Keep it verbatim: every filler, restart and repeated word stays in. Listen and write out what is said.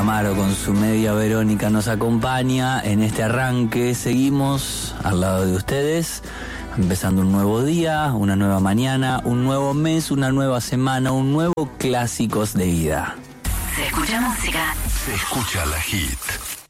Calamaro con su media Verónica nos acompaña en este arranque. Seguimos al lado de ustedes, empezando un nuevo día, una nueva mañana, un nuevo mes, una nueva semana, un nuevo Clásicos de Ida. Se escucha música. Se escucha la hit.